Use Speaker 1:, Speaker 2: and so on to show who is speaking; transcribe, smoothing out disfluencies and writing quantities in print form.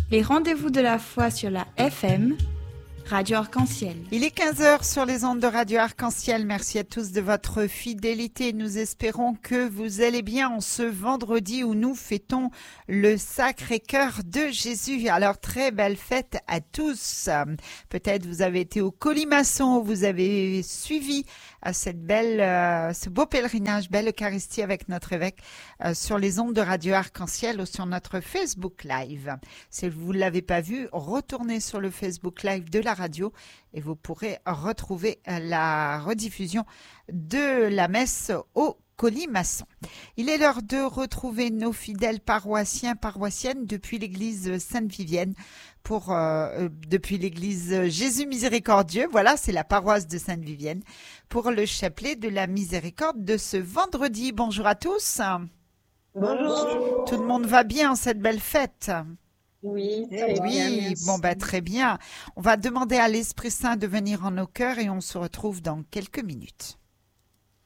Speaker 1: Les rendez-vous de la foi sur la FM, Radio Arc-en-Ciel.
Speaker 2: Il est 15h sur les ondes de Radio Arc-en-Ciel. Merci à tous de votre fidélité. Nous espérons que vous allez bien en ce vendredi où nous fêtons le Sacré-Cœur de Jésus. Alors, très belle fête à tous. Peut-être vous avez été au Colimaçon, vous avez suivi ce beau pèlerinage, belle Eucharistie avec notre évêque sur les ondes de Radio Arc-en-Ciel ou sur notre Facebook Live. Si vous ne l'avez pas vu, retournez sur le Facebook Live de la radio et vous pourrez retrouver la rediffusion de la messe au Colimaçon. Il est l'heure de retrouver nos fidèles paroissiens, paroissiennes depuis l'église Sainte-Vivienne depuis l'église Jésus Miséricordieux. Voilà, c'est la paroisse de Sainte-Vivienne pour le chapelet de la miséricorde de ce vendredi. Bonjour à tous.
Speaker 3: Bonjour.
Speaker 2: Tout le monde va bien en cette belle fête?
Speaker 3: Oui, très bien, merci.
Speaker 2: Bon, très bien. On va demander à l'Esprit Saint de venir en nos cœurs et on se retrouve dans quelques minutes.